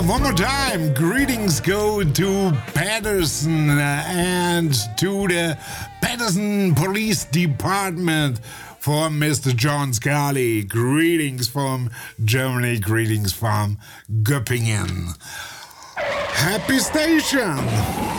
one more time. Greetings go to Patterson and to the Patterson Police Department for Mr. John Scully. Greetings from Germany. Greetings from Göppingen. Happy station!